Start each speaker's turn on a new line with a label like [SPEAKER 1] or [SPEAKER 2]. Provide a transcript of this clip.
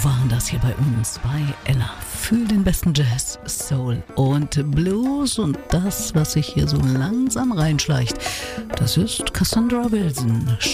[SPEAKER 1] waren das hier bei uns bei Ella für den besten Jazz, Soul und Blues. Und das, was sich hier so langsam reinschleicht, das ist Cassandra Wilson.